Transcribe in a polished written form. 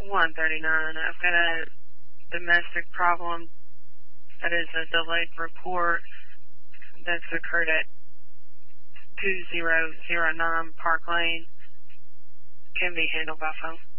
139. I've got a domestic problem that is a delayed report that's occurred at 2009 Park Lane. Can be handled by phone.